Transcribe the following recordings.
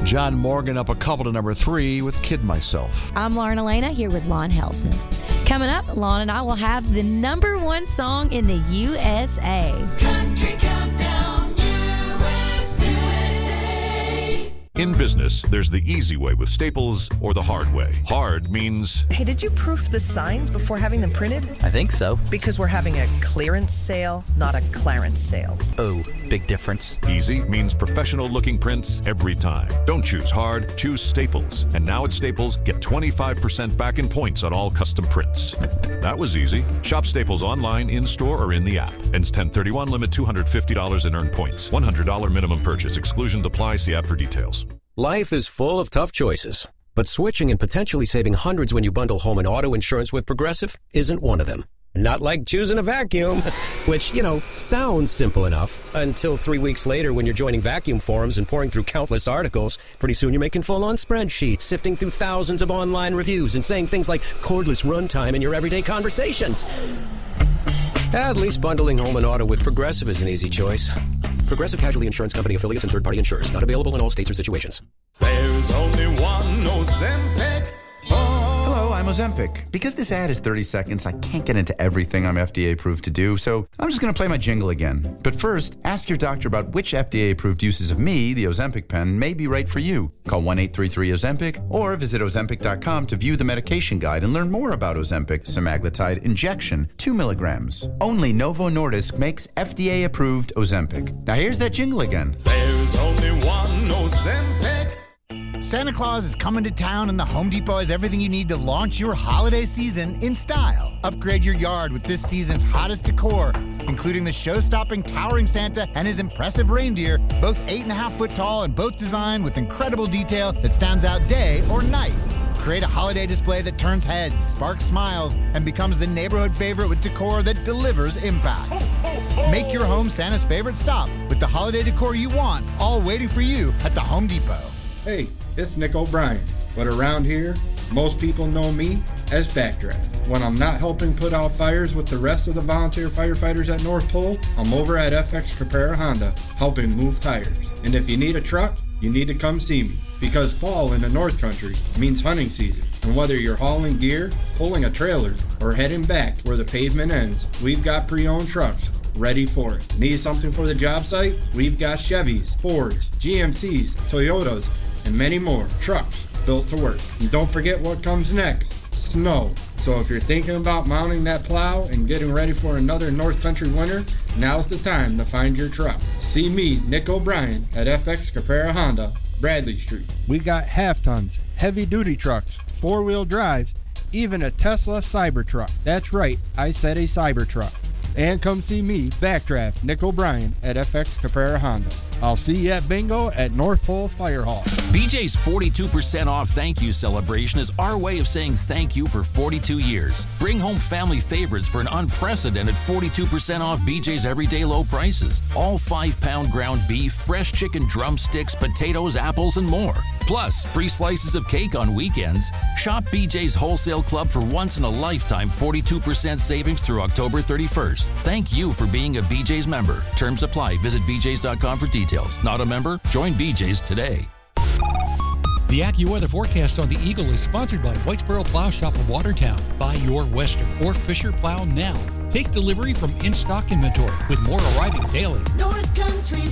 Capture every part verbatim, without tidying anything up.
John Morgan up a couple to number three with Kid Myself. I'm Lauren Elena here with Lawn Health. Coming up, Lawn and I will have the number one song in the U S A. Country Countdown U S A. In business, there's the easy way with Staples or the hard way. Hard means... Hey, did you proof the signs before having them printed? I think so. Because we're having a clearance sale, not a Clarence sale. Oh, big difference. Easy means professional-looking prints every time. Don't choose hard, choose Staples. And now at Staples, get twenty-five percent back in points on all custom prints. That was easy. Shop Staples online, in-store, or in the app. Ends ten thirty-one, limit two hundred fifty dollars in earned points. one hundred dollars minimum purchase. Exclusion apply. See app for details. Life is full of tough choices, but switching and potentially saving hundreds when you bundle home and auto insurance with Progressive isn't one of them. Not like choosing a vacuum, which, you know, sounds simple enough until three weeks later when you're joining vacuum forums and pouring through countless articles. Pretty soon you're making full-on spreadsheets, sifting through thousands of online reviews and saying things like cordless runtime in your everyday conversations. At least bundling home and auto with Progressive is an easy choice. Progressive Casualty Insurance Company affiliates and third-party insurers. Not available in all states or situations. There's only one Ozempic. Hello, I'm Ozempic. Because this ad is thirty seconds, I can't get into everything I'm F D A approved to do, so I'm just going to play my jingle again. But first, ask your doctor about which F D A approved uses of me, the Ozempic pen, may be right for you. Call one eight three three Ozempic or visit Ozempic dot com to view the medication guide and learn more about Ozempic semaglutide injection, two milligrams. Only Novo Nordisk makes F D A approved Ozempic. Now here's that jingle again. There's only one Ozempic. Santa Claus is coming to town, and the Home Depot has everything you need to launch your holiday season in style. Upgrade your yard with this season's hottest decor, including the show-stopping towering Santa and his impressive reindeer, both eight and a half foot tall and both designed with incredible detail that stands out day or night. Create a holiday display that turns heads, sparks smiles, and becomes the neighborhood favorite with decor that delivers impact. Make your home Santa's favorite stop with the holiday decor you want, all waiting for you at the Home Depot. Hey, it's Nick O'Brien, but around here, most people know me as Backdraft. When I'm not helping put out fires with the rest of the volunteer firefighters at North Pole, I'm over at F X Caprara Honda, helping move tires. And if you need a truck, you need to come see me, because fall in the North Country means hunting season. And whether you're hauling gear, pulling a trailer, or heading back where the pavement ends, we've got pre-owned trucks ready for it. Need something for the job site? We've got Chevys, Fords, G M Cs, Toyotas, and many more trucks built to work. And don't forget what comes next, snow. So if you're thinking about mounting that plow and getting ready for another North Country winter, now's the time to find your truck. See me, Nick O'Brien, at F X Caprara Honda, Bradley Street. We got half tons, heavy duty trucks, four-wheel drives, even a Tesla Cybertruck. That's right, I said a Cybertruck. And come see me, Backdraft, Nick O'Brien, at F X Caprara Honda. I'll see you at bingo at North Pole Fire Hall. B J's forty-two percent off thank you celebration is our way of saying thank you for forty-two years. Bring home family favorites for an unprecedented forty-two percent off B J's everyday low prices. All five-pound ground beef, fresh chicken drumsticks, potatoes, apples, and more. Plus, free slices of cake on weekends. Shop B J's Wholesale Club for once-in-a-lifetime forty-two percent savings through October thirty-first. Thank you for being a B J's member. Terms apply. Visit B J's dot com for details. Not a member? Join B J's today. The AccuWeather forecast on the Eagle is sponsored by Whitesboro Plow Shop of Watertown. Buy your Western or Fisher plow now. Take delivery from in-stock inventory with more arriving daily. North Country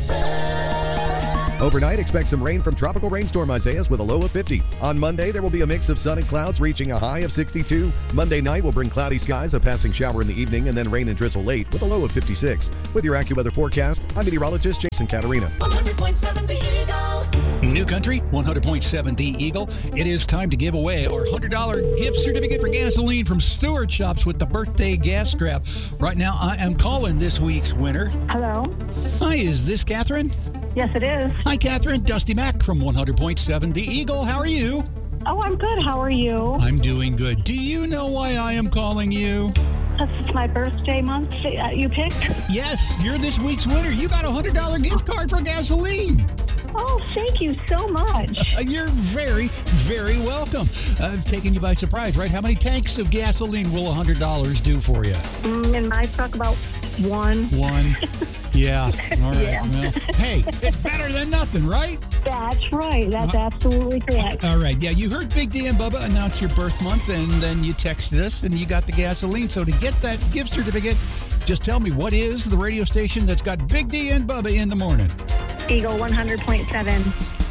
weather. Overnight, expect some rain from tropical rainstorm Isaias with a low of fifty. On Monday, there will be a mix of sun and clouds reaching a high of sixty-two. Monday night will bring cloudy skies, a passing shower in the evening, and then rain and drizzle late with a low of fifty-six. With your AccuWeather forecast, I'm meteorologist Jason Caterina. one hundred point seven The Eagle. New Country, one hundred point seven The Eagle. It is time to give away our one hundred dollars gift certificate for gasoline from Stewart Shops with the birthday gas strap. Right now, I am calling this week's winner. Hello. Hi, is this Catherine? Yes, it is. Hi, Catherine. Dusty Mack from one hundred point seven The Eagle. How are you? Oh, I'm good. How are you? I'm doing good. Do you know why I am calling you? It's my birthday month uh, you picked? Yes, you're this week's winner. You got a one hundred dollars gift card for gasoline. Oh, thank you so much. Uh, you're very, very welcome. Uh, taking you by surprise, right? How many tanks of gasoline will one hundred dollars do for you? Mm, in my truck, about One. One. Yeah. All right. Yeah. Well, hey, it's better than nothing, right? That's right. That's Uh, absolutely correct. All right. Yeah, you heard Big D and Bubba announce your birth month, and then you texted us, and you got the gasoline. So to get that gift certificate, just tell me, what is the radio station that's got Big D and Bubba in the morning? Eagle one hundred point seven.